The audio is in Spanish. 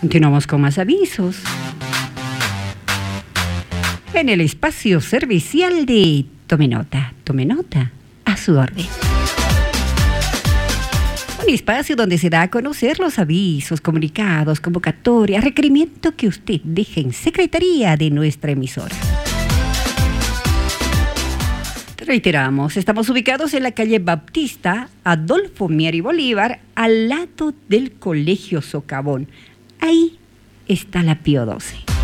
Continuamos con más avisos. En el espacio servicial de Tome Nota, a su orden. Un espacio donde se da a conocer los avisos, comunicados, convocatorias, requerimientos que usted deje en secretaría de nuestra emisora. Reiteramos, estamos ubicados en la calle Baptista Adolfo Mier y Bolívar, al lado del Colegio Socavón. Ahí está la Pío XII.